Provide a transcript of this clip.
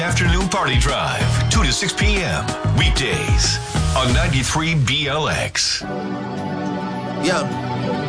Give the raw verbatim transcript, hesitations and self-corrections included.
Afternoon Party Drive, two to six p.m. Weekdays on ninety-three B L X. Yeah.